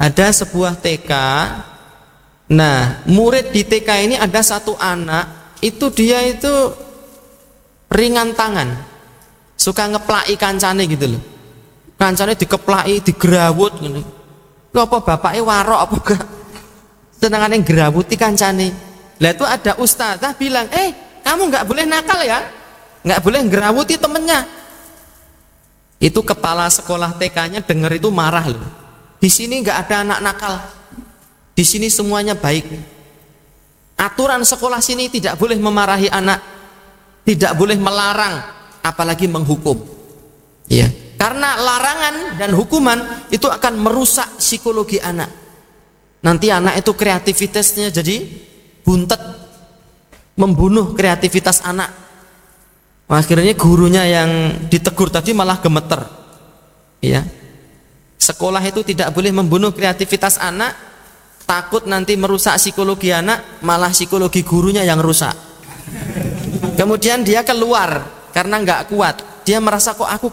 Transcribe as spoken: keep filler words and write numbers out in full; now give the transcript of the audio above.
Ada sebuah T K. Nah, murid di T K ini ada satu anak, itu dia itu ringan tangan, suka ngeplaki kancane gitu loh. Kancane dikeplaki, digerawut gitu. Lho apa bapaknya warok apa gak? Senengane gerawuti kancane. Lah itu ada ustazah bilang, "Eh, kamu nggak boleh nakal ya. Nggak boleh gerawuti temennya." Itu kepala sekolah T K-nya dengar itu marah loh. Di sini nggak ada anak nakal. Di sini semuanya baik. Aturan sekolah sini tidak boleh memarahi anak, tidak boleh melarang, apalagi menghukum. Ya, karena larangan dan hukuman itu akan merusak psikologi anak. Nanti anak itu kreativitasnya jadi buntet, membunuh kreativitas anak. Akhirnya gurunya yang ditegur tadi malah gemeter. Ya, sekolah itu tidak boleh membunuh kreativitas anak. Takut nanti merusak psikologi anak, malah psikologi gurunya yang rusak. Kemudian dia keluar karena nggak kuat. Dia merasa kok aku